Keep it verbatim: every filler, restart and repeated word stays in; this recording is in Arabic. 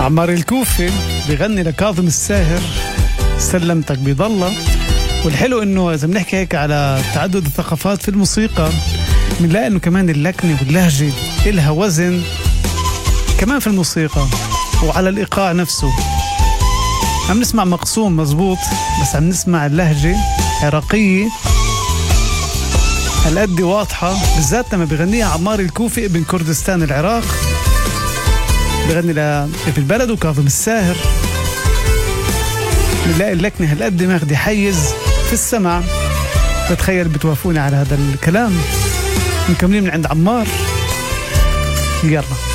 عمار الكوفي بيغني لكاظم الساهر سلمتك بيضلة. والحلو انه اذا بنحكي هيك على تعدد الثقافات في الموسيقى بنلاقي انه كمان اللكنة واللهجة إلها وزن كمان في الموسيقى وعلى الإيقاع نفسه. عم نسمع مقسوم مزبوط بس عم نسمع اللهجة عراقية هالقد واضحة، بالذات لما بيغنيها عمار الكوفي ابن كردستان العراق، بيغني لابن البلد وكاظم الساهر. بنلاقي اللكنة هالقد ماخدي حيز في السمع. بتخيل بتوافقوني على هذا الكلام. مكملين من عند عمار. يلا